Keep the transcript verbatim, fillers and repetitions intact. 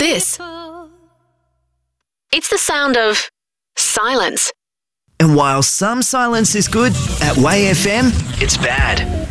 this? It's the sound of silence. And while some silence is good, at W A Y F M, it's bad.